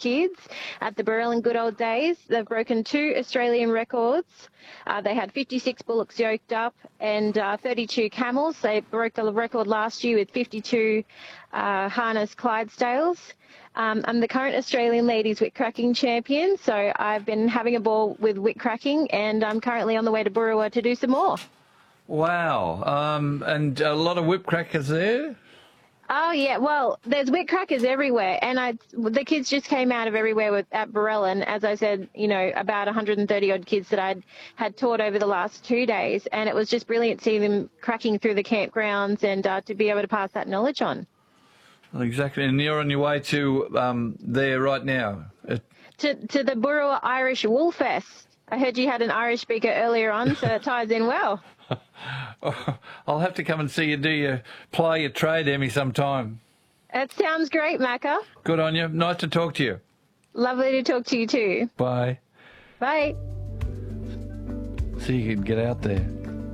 kids at the Burrell and Good Old Days. They've broken 2 Australian records. They had 56 bullocks yoked up and 32 camels. They broke the record last year with 52 harness Clydesdales. I'm the current Australian Ladies Whip Cracking Champion, so I've been having a ball with whip cracking, and I'm currently on the way to Burrawa to do some more. Wow. And a lot of whip crackers there? Oh, yeah. Well, there's whip crackers everywhere, and the kids just came out of everywhere at Burrell, and as I said, about 130-odd kids that I had taught over the last 2 days, and it was just brilliant seeing them cracking through the campgrounds and to be able to pass that knowledge on. Exactly, and you're on your way to there right now? To the Burrawa Irish Wool Fest. I heard you had an Irish speaker earlier on, so it ties in well. I'll have to come and see you play your trade, Emmy, sometime. That sounds great, Macca. Good on you. Nice to talk to you. Lovely to talk to you too. Bye. Bye. See you can get out there.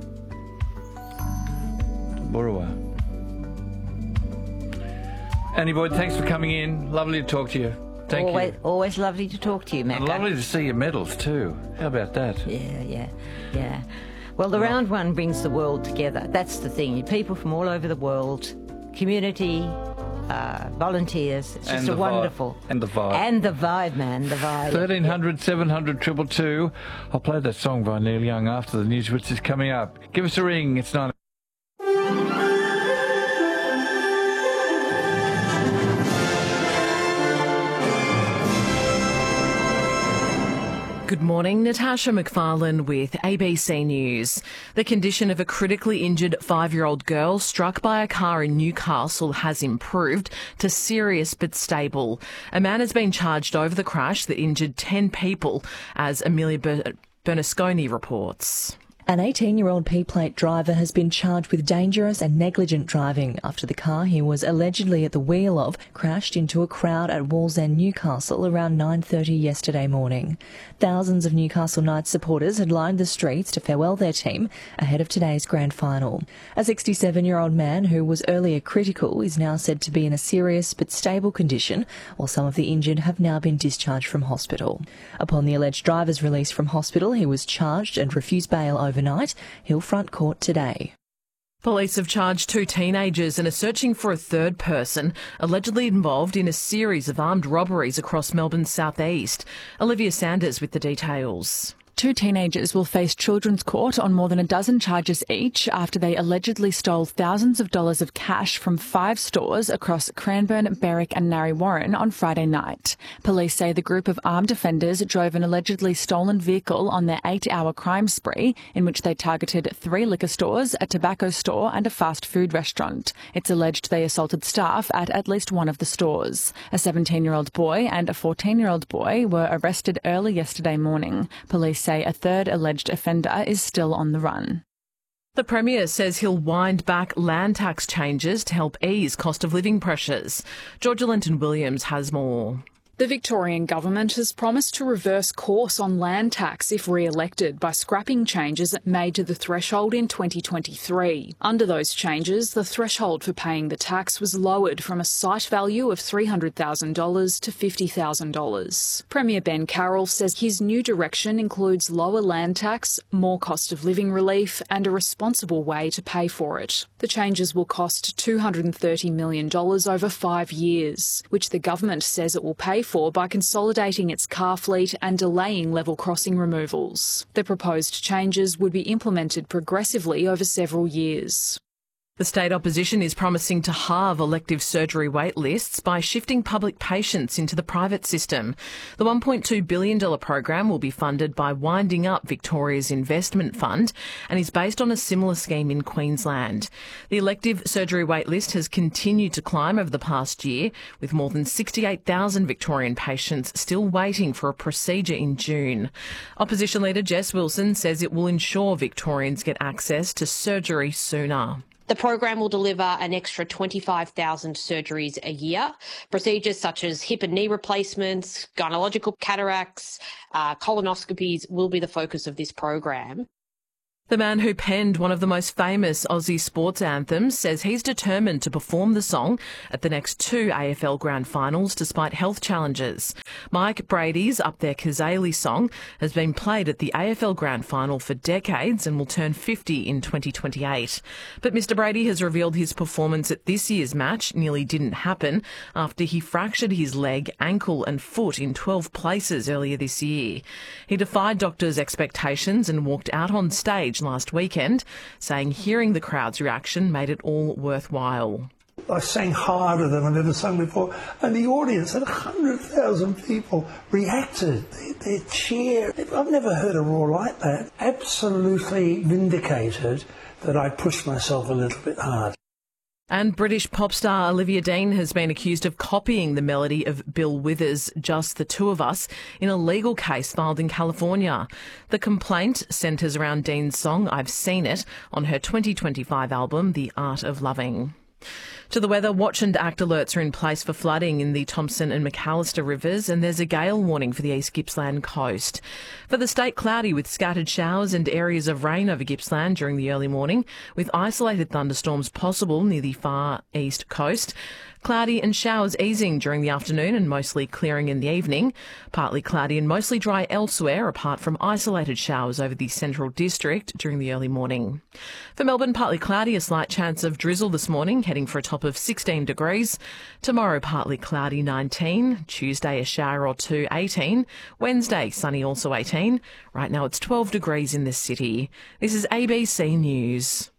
Burrawa. Annie Boyd, thanks for coming in. Lovely to talk to you. Thank you. Always lovely to talk to you, Macca. And lovely to see your medals too. How about that? Yeah. Well, the round one brings the world together. That's the thing. People from all over the world, community, volunteers. It's just wonderful. And the vibe. And the vibe, man. The vibe. 1300 700 222. I'll play that song by Neil Young after the news, which is coming up. Give us a ring. It's 9. Good morning, Natasha McFarlane with ABC News. The condition of a critically injured 5-year-old girl struck by a car in Newcastle has improved to serious but stable. A man has been charged over the crash that injured 10 people, as Amelia Bernasconi reports. An 18-year-old P-plate driver has been charged with dangerous and negligent driving after the car he was allegedly at the wheel of crashed into a crowd at Wallsend, Newcastle around 9:30 yesterday morning. Thousands of Newcastle Knights supporters had lined the streets to farewell their team ahead of today's grand final. A 67-year-old man who was earlier critical is now said to be in a serious but stable condition, while some of the injured have now been discharged from hospital. Upon the alleged driver's release from hospital, he was charged and refused bail overnight. He'll front court today. Police have charged 2 teenagers and are searching for a third person allegedly involved in a series of armed robberies across Melbourne's southeast. Olivia Sanders with the details. 2 teenagers will face children's court on more than a dozen charges each after they allegedly stole thousands of dollars of cash from 5 stores across Cranbourne, Berwick and Narre Warren on Friday night. Police say the group of armed offenders drove an allegedly stolen vehicle on their 8-hour crime spree in which they targeted 3 liquor stores, a tobacco store and a fast food restaurant. It's alleged they assaulted staff at least one of the stores. A 17-year-old boy and a 14-year-old boy were arrested early yesterday morning. Police say a third alleged offender is still on the run. The Premier says he'll wind back land tax changes to help ease cost of living pressures. Georgia Linton-Williams has more. The Victorian government has promised to reverse course on land tax if re-elected by scrapping changes made to the threshold in 2023. Under those changes, the threshold for paying the tax was lowered from a site value of $300,000 to $50,000. Premier Ben Carroll says his new direction includes lower land tax, more cost of living relief and a responsible way to pay for it. The changes will cost $230 million over 5 years, which the government says it will pay for by consolidating its car fleet and delaying level crossing removals. The proposed changes would be implemented progressively over several years. The state opposition is promising to halve elective surgery wait lists by shifting public patients into the private system. The $1.2 billion program will be funded by winding up Victoria's investment fund and is based on a similar scheme in Queensland. The elective surgery wait list has continued to climb over the past year, with more than 68,000 Victorian patients still waiting for a procedure in June. Opposition leader Jess Wilson says it will ensure Victorians get access to surgery sooner. The program will deliver an extra 25,000 surgeries a year. Procedures such as hip and knee replacements, gynecological cataracts, colonoscopies will be the focus of this program. The man who penned one of the most famous Aussie sports anthems says he's determined to perform the song at the next 2 AFL Grand Finals despite health challenges. Mike Brady's Up There Kazali song has been played at the AFL Grand Final for decades and will turn 50 in 2028. But Mr Brady has revealed his performance at this year's match nearly didn't happen after he fractured his leg, ankle and foot in 12 places earlier this year. He defied doctors' expectations and walked out on stage last weekend, saying hearing the crowd's reaction made it all worthwhile. I sang harder than I've ever sung before, and the audience, at 100,000 people, reacted. They cheered. I've never heard a roar like that. Absolutely vindicated that I pushed myself a little bit hard. And British pop star Olivia Dean has been accused of copying the melody of Bill Withers' Just the Two of Us in a legal case filed in California. The complaint centres around Dean's song I've Seen It on her 2025 album The Art of Loving. To the weather, watch and act alerts are in place for flooding in the Thompson and McAllister rivers, and there's a gale warning for the East Gippsland coast. For the state, cloudy with scattered showers and areas of rain over Gippsland during the early morning, with isolated thunderstorms possible near the far east coast. Cloudy and showers easing during the afternoon and mostly clearing in the evening. Partly cloudy and mostly dry elsewhere, apart from isolated showers over the central district during the early morning. For Melbourne, partly cloudy, a slight chance of drizzle this morning, heading for a top of 16 degrees. Tomorrow, partly cloudy, 19. Tuesday, a shower or two, 18. Wednesday, sunny, also 18. Right now, it's 12 degrees in the city. This is ABC News.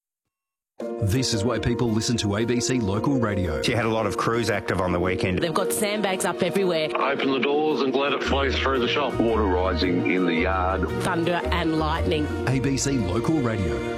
This is why people listen to ABC Local Radio. She had a lot of crews active on the weekend. They've got sandbags up everywhere. Open the doors and let it flow through the shop. Water rising in the yard. Thunder and lightning. ABC Local Radio.